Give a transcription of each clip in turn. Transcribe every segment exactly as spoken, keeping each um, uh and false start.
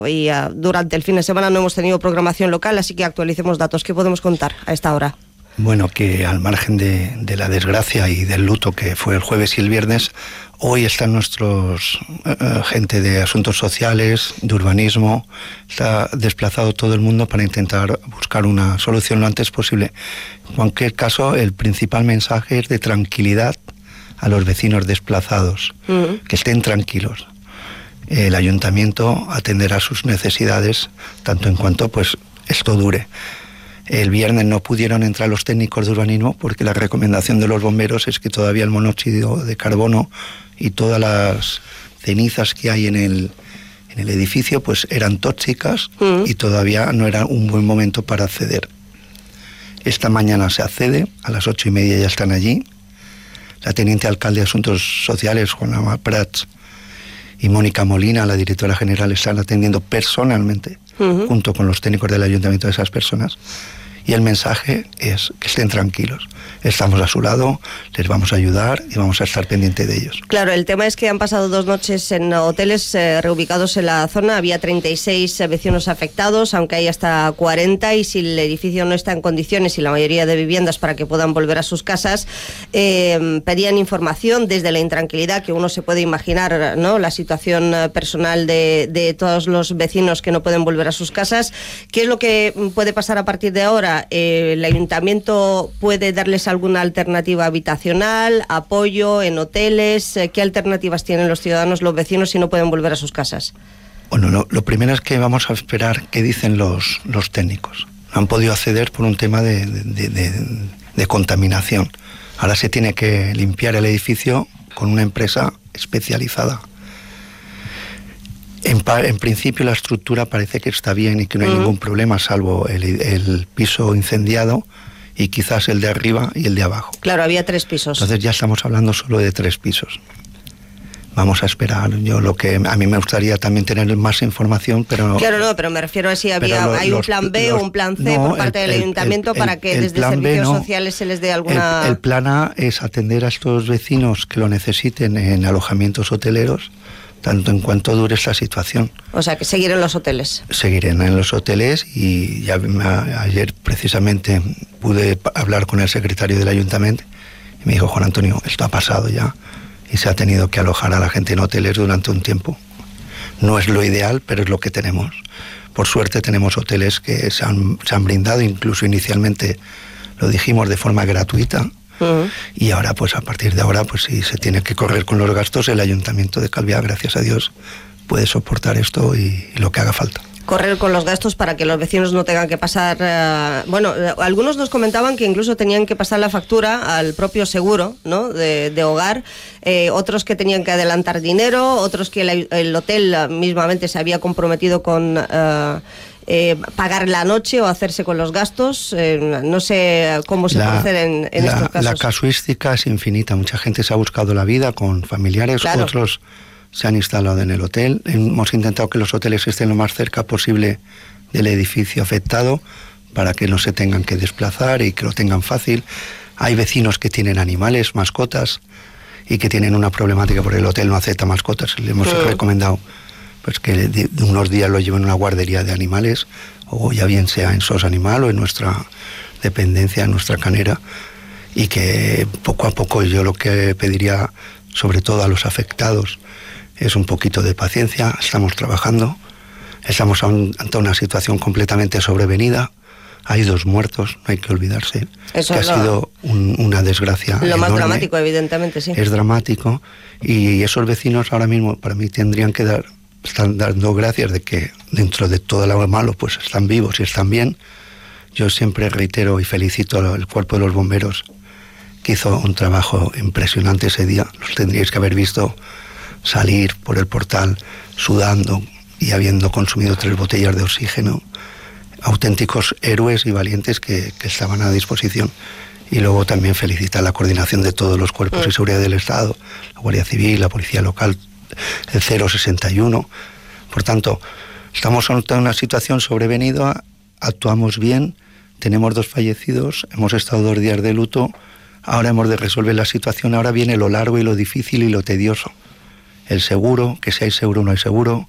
Y uh, durante el fin de semana no hemos tenido programación local, así que actualicemos datos. ¿Qué podemos contar a esta hora? Bueno, que al margen de, de la desgracia y del luto que fue el jueves y el viernes, hoy están nuestros uh, gente de asuntos sociales, de urbanismo, está desplazado todo el mundo para intentar buscar una solución lo antes posible. En cualquier caso, el principal mensaje es de tranquilidad a los vecinos desplazados, uh-huh. que estén tranquilos. El ayuntamiento atenderá sus necesidades tanto en cuanto pues esto dure. El viernes no pudieron entrar los técnicos de urbanismo porque la recomendación de los bomberos es que todavía el monóxido de carbono y todas las cenizas que hay en el, en el edificio pues eran tóxicas mm. y todavía no era un buen momento para acceder. Esta mañana se accede, a las ocho y media ya están allí. La teniente alcalde de Asuntos Sociales, Juana Prats, y Mónica Molina, la directora general, están atendiendo personalmente, uh-huh. junto con los técnicos del ayuntamiento, de esas personas. Y el mensaje es que estén tranquilos. Estamos a su lado, les vamos a ayudar y vamos a estar pendientes de ellos. Claro, el tema es que han pasado dos noches en hoteles eh, reubicados en la zona. Había treinta y seis vecinos afectados, aunque hay hasta cuarenta, y si el edificio no está en condiciones y la mayoría de viviendas para que puedan volver a sus casas, eh, pedían información desde la intranquilidad que uno se puede imaginar, ¿no? La situación personal de, de todos los vecinos que no pueden volver a sus casas. ¿Qué es lo que puede pasar a partir de ahora? Eh, ¿El ayuntamiento puede darles alguna alternativa habitacional, apoyo en hoteles? ¿Qué alternativas tienen los ciudadanos, los vecinos, si no pueden volver a sus casas? Bueno, lo, lo primero es que vamos a esperar qué dicen los, los técnicos. No han podido acceder por un tema de, de, de, de contaminación. Ahora se tiene que limpiar el edificio con una empresa especializada. En, en principio la estructura parece que está bien y que no hay uh-huh. ningún problema, salvo el, el piso incendiado y quizás el de arriba y el de abajo. Claro, había tres pisos. Entonces ya estamos hablando solo de tres pisos. Vamos a esperar. Yo lo que a mí me gustaría también tener más información, pero... Claro, no, pero me refiero a si había, lo, hay los, un plan B los, o un plan C no, por parte el, del ayuntamiento el, el, para que el desde servicios B, no, sociales se les dé alguna... El, el plan A es atender a estos vecinos que lo necesiten en alojamientos hoteleros, tanto en cuanto dure esta situación. O sea, que seguir en los hoteles. Seguirán en los hoteles y ya ayer precisamente pude hablar con el secretario del ayuntamiento y me dijo: Juan Antonio, esto ha pasado ya y se ha tenido que alojar a la gente en hoteles durante un tiempo. No es lo ideal, pero es lo que tenemos. Por suerte tenemos hoteles que se han, se han brindado, incluso inicialmente lo dijimos de forma gratuita. Uh-huh. Y ahora, pues a partir de ahora, pues si se tiene que correr con los gastos, el Ayuntamiento de Calviá, gracias a Dios, puede soportar esto y, y lo que haga falta. Correr con los gastos para que los vecinos no tengan que pasar... Uh, bueno, uh, algunos nos comentaban que incluso tenían que pasar la factura al propio seguro, ¿no?, de, de hogar, eh, otros que tenían que adelantar dinero, otros que el, el hotel mismamente se había comprometido con... Uh, Eh, pagar la noche o hacerse con los gastos. Eh, no sé cómo se puede hacer en, en la, estos casos. La casuística es infinita. Mucha gente se ha buscado la vida con familiares, claro. Otros se han instalado en el hotel. Hemos intentado que los hoteles estén lo más cerca posible del edificio afectado para que no se tengan que desplazar y que lo tengan fácil. Hay vecinos que tienen animales, mascotas, y que tienen una problemática porque el hotel no acepta mascotas. Le hemos mm. recomendado pues que de unos días lo lleven a una guardería de animales, o ya bien sea en SOS Animal o en nuestra dependencia, en nuestra canera, y que poco a poco yo lo que pediría, sobre todo a los afectados, es un poquito de paciencia. Estamos trabajando, estamos ante una situación completamente sobrevenida. Hay dos muertos, no hay que olvidarse. Eso que ha lo, sido un, una desgracia Lo enorme. Más dramático, evidentemente, sí. Es dramático, y esos vecinos ahora mismo para mí tendrían que dar... están dando gracias de que dentro de todo lo malo pues están vivos y están bien. Yo siempre reitero y felicito al cuerpo de los bomberos, que hizo un trabajo impresionante ese día. Los tendríais que haber visto salir por el portal sudando y habiendo consumido tres botellas de oxígeno. Auténticos héroes y valientes que, que estaban a disposición. Y luego también felicitar la coordinación de todos los cuerpos de seguridad del Estado, la Guardia Civil, la Policía Local, el cero sesenta y uno. Por tanto, estamos ante una situación sobrevenida, actuamos bien, tenemos dos fallecidos, hemos estado dos días de luto, ahora hemos de resolver la situación, ahora viene lo largo y lo difícil y lo tedioso. El seguro, que si hay seguro o no hay seguro,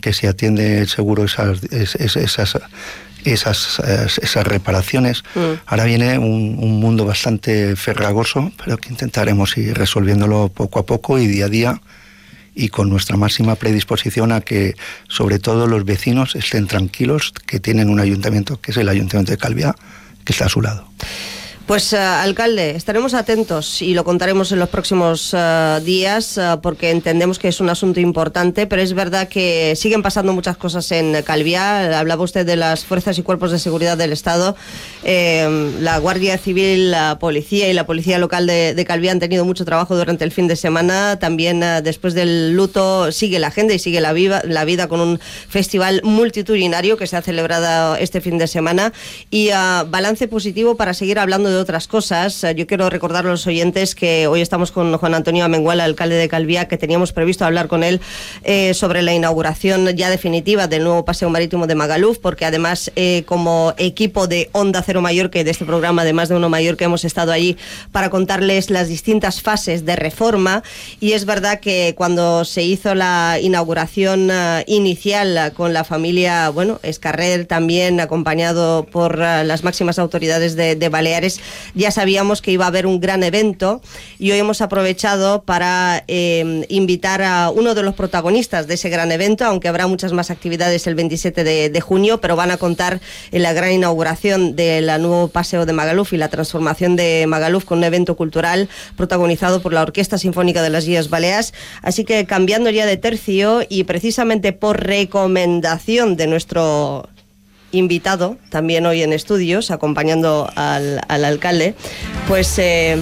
que se atiende seguro esas esas esas, esas, esas reparaciones. Mm. Ahora viene un, un mundo bastante farragoso, pero que intentaremos ir resolviéndolo poco a poco y día a día, y con nuestra máxima predisposición a que sobre todo los vecinos estén tranquilos, que tienen un ayuntamiento que es el Ayuntamiento de Calviá, que está a su lado. Pues, uh, alcalde, estaremos atentos y lo contaremos en los próximos uh, días, uh, porque entendemos que es un asunto importante, pero es verdad que siguen pasando muchas cosas en Calviá. Hablaba usted de las fuerzas y cuerpos de seguridad del Estado. Eh, la Guardia Civil, la Policía y la Policía Local de, de Calviá han tenido mucho trabajo durante el fin de semana. También, uh, después del luto, sigue la agenda y sigue la, viva, la vida con un festival multitudinario que se ha celebrado este fin de semana. Y uh, balance positivo para seguir hablando de de otras cosas. Yo quiero recordar a los oyentes que hoy estamos con Juan Antonio Amengual, alcalde de Calviá, que teníamos previsto hablar con él eh, sobre la inauguración ya definitiva del nuevo paseo marítimo de Magaluf, porque además eh, como equipo de Onda Cero Mallorca, de este programa de Más de Uno Mallorca, hemos estado allí para contarles las distintas fases de reforma, y es verdad que cuando se hizo la inauguración uh, inicial uh, con la familia, bueno, Escarrer, también acompañado por uh, las máximas autoridades de, de Baleares, ya sabíamos que iba a haber un gran evento, y hoy hemos aprovechado para eh, invitar a uno de los protagonistas de ese gran evento, aunque habrá muchas más actividades el veintisiete de junio, pero van a contar en la gran inauguración del nuevo paseo de Magaluf y la transformación de Magaluf con un evento cultural protagonizado por la Orquesta Sinfónica de las Illes Balears. Así que, cambiando ya de tercio, y precisamente por recomendación de nuestro invitado, también hoy en estudios, acompañando al, al alcalde, pues eh,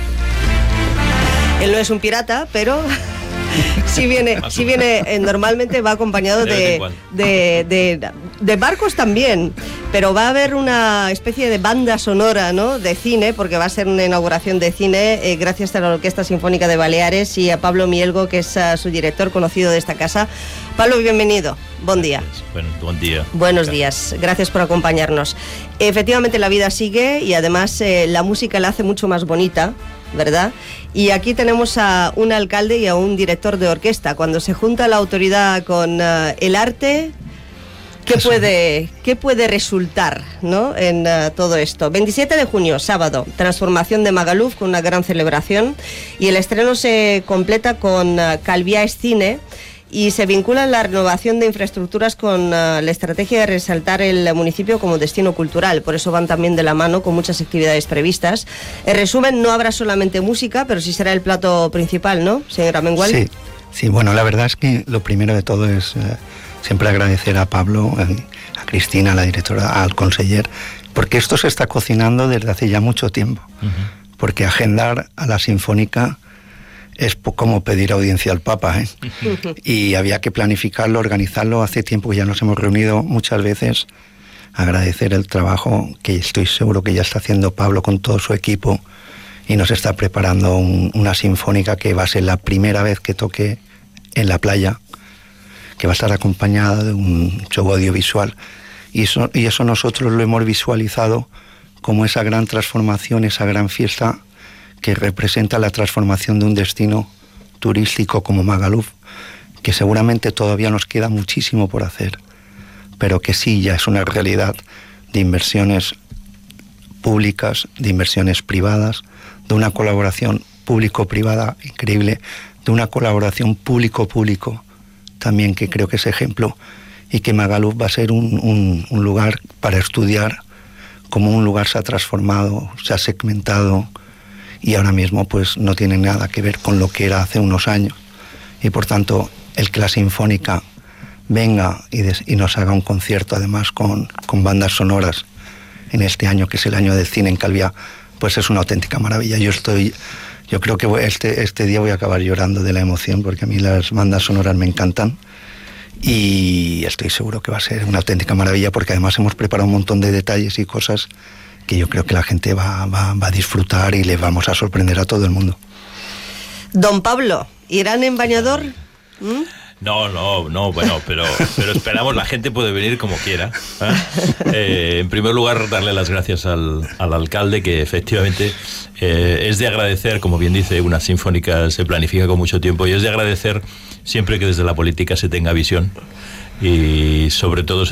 él no es un pirata, pero sí viene, sí viene eh, normalmente va acompañado de, de, de, de barcos también, pero va a haber una especie de banda sonora, ¿no?, de cine, porque va a ser una inauguración de cine eh, gracias a la Orquesta Sinfónica de Baleares y a Pablo Mielgo, que es uh, su director conocido de esta casa. Pablo, bienvenido. Buen día. Bueno, buen día. Buenos días. Gracias por acompañarnos. Efectivamente, la vida sigue, y además eh, la música la hace mucho más bonita, ¿verdad? Y aquí tenemos a un alcalde y a un director de orquesta. Cuando se junta la autoridad con uh, el arte, ¿qué puede, qué puede resultar, ¿no?, en uh, todo esto? veintisiete de junio, sábado, transformación de Magaluf con una gran celebración, y el estreno se completa con uh, Calviá es Cine, y se vincula la renovación de infraestructuras con uh, la estrategia de resaltar el municipio como destino cultural. Por eso van también de la mano con muchas actividades previstas. En resumen, no habrá solamente música, pero sí será el plato principal, ¿no, señora Amengual? Sí, sí, bueno, la verdad es que lo primero de todo es eh, siempre agradecer a Pablo, eh, a Cristina, la directora, al conseller, porque esto se está cocinando desde hace ya mucho tiempo. Uh-huh. Porque agendar a la Sinfónica es como pedir audiencia al Papa, ¿eh? Y había que planificarlo, organizarlo. Hace tiempo que ya nos hemos reunido muchas veces. Agradecer el trabajo que estoy seguro que ya está haciendo Pablo con todo su equipo, y nos está preparando un, una sinfónica que va a ser la primera vez que toque en la playa, que va a estar acompañada de un show audiovisual, y eso, y eso nosotros lo hemos visualizado como esa gran transformación, esa gran fiesta que representa la transformación de un destino turístico como Magaluf, que seguramente todavía nos queda muchísimo por hacer, pero que sí ya es una realidad de inversiones públicas, de inversiones privadas, de una colaboración público-privada increíble, de una colaboración público-público también, que creo que es ejemplo, y que Magaluf va a ser un, un, un lugar para estudiar cómo un lugar se ha transformado, se ha segmentado, y ahora mismo pues no tiene nada que ver con lo que era hace unos años. Y por tanto, el que la Sinfónica venga y, des, y nos haga un concierto, además con, con bandas sonoras, en este año, que es el año del cine en Calviá, pues es una auténtica maravilla. Yo estoy, yo creo que voy, este, este día voy a acabar llorando de la emoción, porque a mí las bandas sonoras me encantan, y estoy seguro que va a ser una auténtica maravilla, porque además hemos preparado un montón de detalles y cosas que yo creo que la gente va, va, va a disfrutar, y le vamos a sorprender a todo el mundo. Don Pablo, ¿irán en bañador? ¿Mm? No, no, no, bueno, pero, pero esperamos, la gente puede venir como quiera. ¿eh? Eh, en primer lugar, darle las gracias al, al alcalde, que efectivamente eh, es de agradecer, como bien dice, una sinfónica se planifica con mucho tiempo, y es de agradecer siempre que desde la política se tenga visión y sobre todo